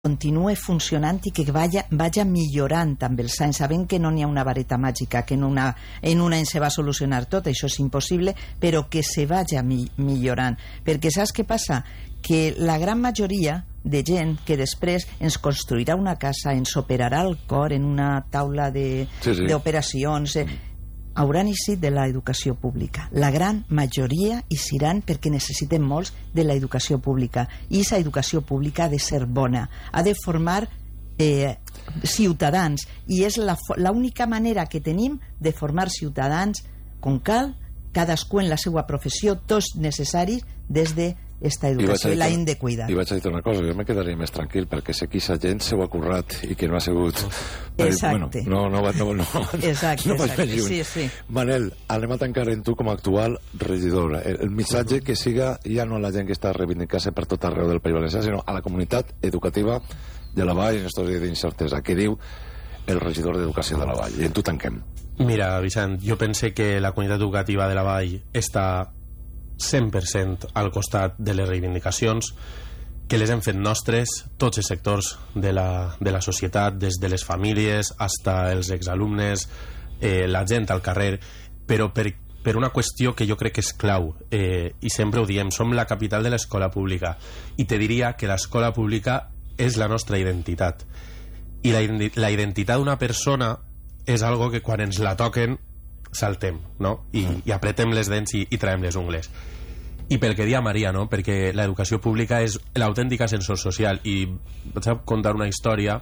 continue funcionant i que vaya millorant amb els anys, sabent que no n'hi ha una vareta màgica, que en un any se va solucionar tot, això és impossible, però que se vaya millorant, perquè saps què passa? Que la gran majoria de gent que després ens construirà una casa, ens operarà el cor en una taula d'operacions, hauran eixit de l'educació pública. La gran majoria eixiran perquè necessiten molts de l'educació pública, i aquesta educació pública ha de ser bona, ha de formar ciutadans, i és l'única manera que tenim de formar ciutadans com cal, cadascú en la seva professió, tots necessaris des de esta educació, i la hem de cuidar. I vaig a dir una cosa, jo me quedaria més tranquil perquè sé que aquesta gent se ho ha currat i que no ha sigut... Exacte. No vaig més lluny. Sí. Manel, anem a tancar en tu com a actual regidor. El missatge que siga ja no a la gent que està reivindicant-se per tot arreu del País Valencià, sinó a la comunitat educativa de la Vall en estos dies d'incertesa. Què diu el regidor d'Educació de la Vall? I en tu tanquem. Mira, Vicent, jo pense que la comunitat educativa de la Vall està 100% al costat de les reivindicacions que les hem fet nostres tots els sectors de la societat, des de les famílies fins els exalumnes, la gent al carrer, però per una qüestió que jo crec que és clau, i sempre ho diem, som la capital de l'escola pública, i te diria que l'escola pública és la nostra identitat, i la identitat d'una persona és algo que quan ens la toquen saltem, no? I apretem les dents i traiem les ungles. I pel que deia Maria, no? Perquè l'educació pública és l'autèntica ascensor social, i vaig a contar una història.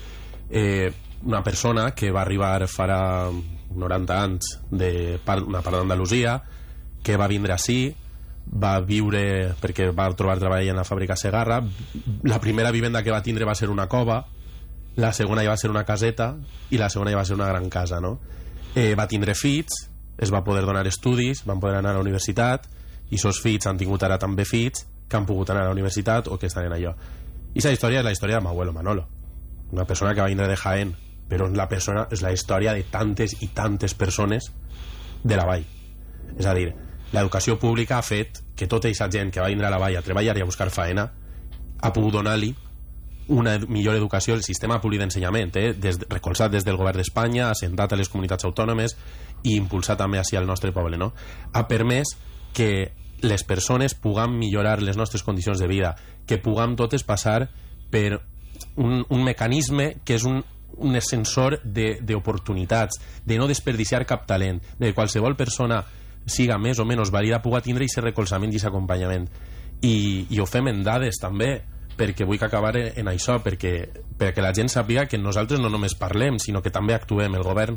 Una persona que va arribar farà 90 anys d'una part d'Andalusia, que va vindre ací, va viure perquè va trobar treball en la fàbrica Segarra. La primera vivenda que va tindre va ser una cova, la segona ja va ser una caseta, i la segona ja va ser una gran casa, no? Va tindre fills, es va poder donar estudis, van poder anar a la universitat, i sos fills han tingut ara també fills que han pogut anar a la universitat o que estan en allò. I aquesta història és la història de m'abuelo Manolo, una persona que va vindre de Jaén, però és la història de tantes i tantes persones de la Vall. És a dir, l'educació pública ha fet que tota aquesta gent que va vindre a la Vall a treballar i a buscar faena ha pogut donar-li una millor educació. El sistema públic d'ensenyament, recolzat des del govern d'Espanya, assentat a les comunitats autònomes i impulsat també així al nostre poble, no? Ha permès que les persones puguem millorar les nostres condicions de vida, que puguem totes passar per un mecanisme que és un ascensor d'oportunitats, de no desperdiciar cap talent, de qualsevol persona siga més o menys vàlida pugui tindre aquest recolzament i aquest acompanyament. I ho fem en dades també, perquè vull acabar en això, perquè la gent sàpiga que nosaltres no només parlem, sinó que també actuem. El govern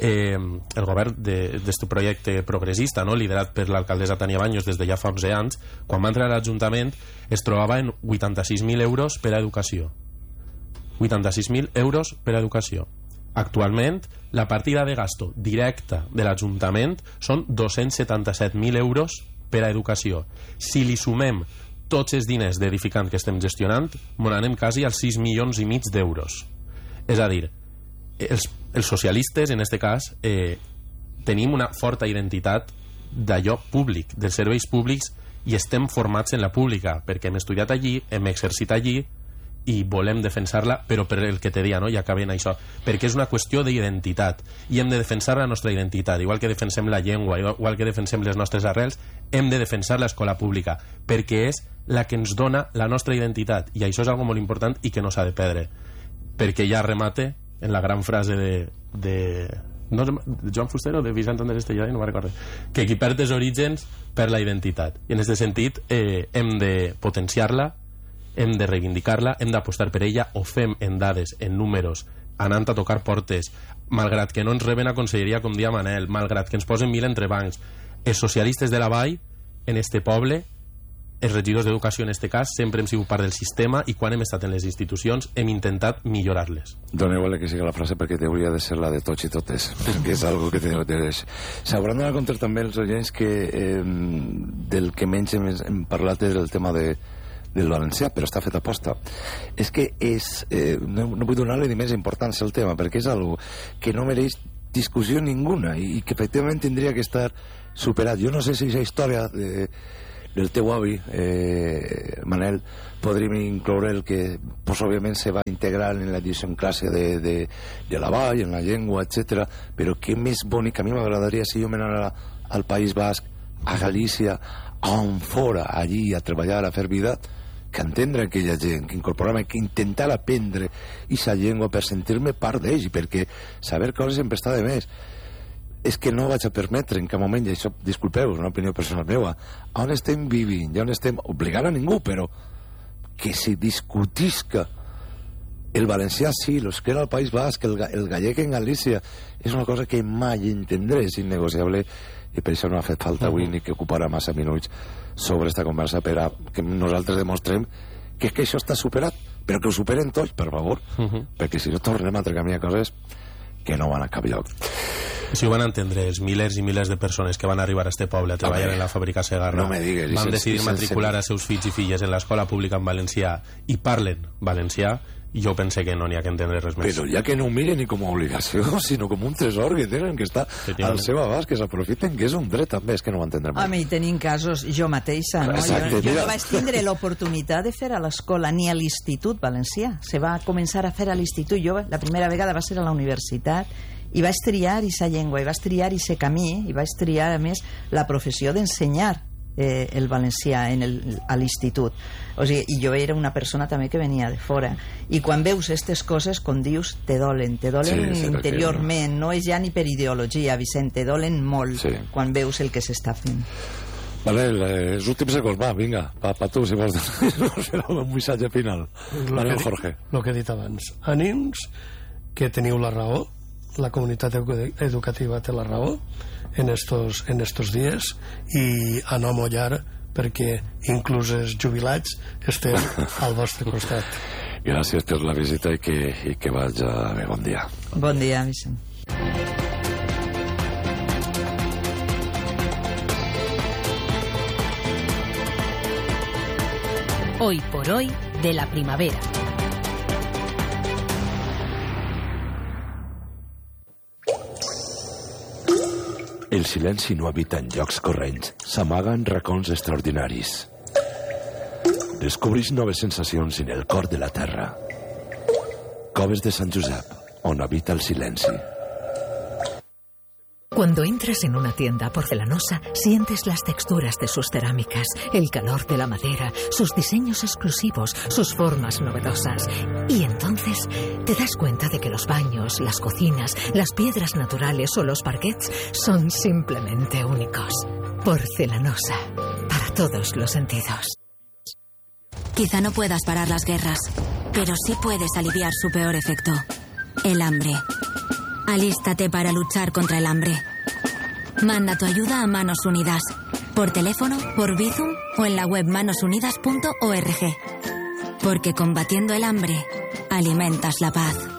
d'este projecte progressista, no? Liderat per l'alcaldessa Tania Baños des de ja fa 11 anys, quan va entrar a l'Ajuntament es trobava en 86.000 euros per a educació. 86.000 euros per a educació. Actualment, la partida de gasto directa de l'Ajuntament són 277.000 euros per a educació. Si li sumem tots els diners d'edificant que estem gestionant, anem quasi als 6,5 milions d'euros. És a dir, els socialistes, en aquest cas, tenim una forta identitat d'allò públic, dels serveis públics, i estem formats en la pública, perquè hem estudiat allí, hem exercit allí, i volem defensar-la, però per el que te deia, no? I acabem això, perquè és una qüestió d'identitat, i hem de defensar la nostra identitat, igual que defensem la llengua, igual que defensem les nostres arrels, hem de defensar l'escola pública, perquè és la que ens dona la nostra identitat, i això és algo molt important i que no s'ha de perdre, perquè ja remate en la gran frase de Joan Fuster o de Vicent Andrés Estellada, no me'n recordo, que qui perd els orígens perd la identitat, i en aquest sentit hem de potenciar-la, hem de reivindicar-la, hem d'apostar per ella. Ho fem en dades, en números, anant a tocar portes, malgrat que no ens reben a conselleria, com dia Manel, malgrat que ens posen 1.000 entrebancs. Els socialistes de la Vall, en este poble, els regidors d'educació en este cas, sempre hem sigut part del sistema, i quan hem estat en les institucions hem intentat millorar-les. Doneu-le que siga la frase, perquè hauria de ser la de tots i totes, perquè és algo que tens. S'hauran de comptar també els oients que del que menys hem parlat és el tema del valencià, però està fet a posta. És que no vull donar-li ni més importància al tema, perquè és algo que no mereix discussió ninguna i que efectivament tindria que estar superat. Jo no sé si aquesta història del teu avi, Manel, podríem incloure el que pues, òbviament se va integrar en la idiosincràsia de la vall, en la llengua, etc. Però què més bonic, a mi m'agradaria si jo m'anara al País Basc, a Galícia, on fora, allí, a treballar, a fer vida, que entendre aquella gent, que incorporar-me, que intentar aprendre aquesta llengua per sentir-me part d'ells, perquè saber coses sempre està de més. És que no vaig a permetre en cap moment, i això, disculpeu, és una opinió personal meva, on estem vivint, ja on estem obligant a ningú, però que se discutisca el valencià, sí, l'euskera al País Basc, el gallec en Galícia, és una cosa que mai entendré, és innegociable, i per això no ha fet falta avui ni que ocuparà massa minuts sobre esta conversa per a que nosaltres demostrem que és que això està superat, però que ho superen tots, per favor, perquè si no tornem a trecar coses que no van a cap lloc. Si ho van entendre els milers i milers de persones que van arribar a este poble a treballar en la fàbrica Segarra, van decidir matricular a seus fills i filles en l'escola pública en valencià i parlen valencià, jo pense que no n'hi ha que entendre res més. Però ja que no ho miren ni com a obligació, sinó com un tresor que tenen, que està al seu abast, que s'aprofiten, que és un dret també, és que no ho entendrem mai. A mi tenim casos, jo mateixa, no? Exacte, jo no vaig tindre l'oportunitat de fer a l'escola ni a l'Institut Valencià. Se va començar a fer a l'Institut. Jo la primera vegada va ser a la universitat i vaig triar aquesta llengua, i vaig triar aquest camí, i vaig triar, a més, la professió d'ensenyar el valencià a l'institut. O sigui, i jo era una persona també que venia de fora, i quan veus aquestes coses, com dius, te dolen interiorment, no és ja ni per ideologia, Vicent, te dolen molt quan veus el que s'està fent. Vale, els últims segons, va, vinga, pa tu, si vols fer un missatge final. Vale, Jorge. El que he dit abans, ànims, que teniu la raó, la comunitat educativa té la raó en estos dies, i a no mollar, perquè inclús els jubilats estem al vostre costat. Gràcies per la visita i que vaig a bé. Bon dia. Bon dia, Vicent. Hoy por hoy de la primavera. El silenci no habita en llocs corrents, s'amaga en racons extraordinaris. Descobreix noves sensacions en el cor de la terra. Coves de Sant Josep, on habita el silenci. Cuando entras en una tienda porcelanosa, sientes las texturas de sus cerámicas, el calor de la madera, sus diseños exclusivos, sus formas novedosas. Y entonces te das cuenta de que los baños, las cocinas, las piedras naturales o los parquets son simplemente únicos. Porcelanosa, para todos los sentidos. Quizá no puedas parar las guerras, pero sí puedes aliviar su peor efecto: el hambre. Alístate para luchar contra el hambre. Manda tu ayuda a Manos Unidas, por teléfono, por Bizum o en la web manosunidas.org. Porque combatiendo el hambre, alimentas la paz.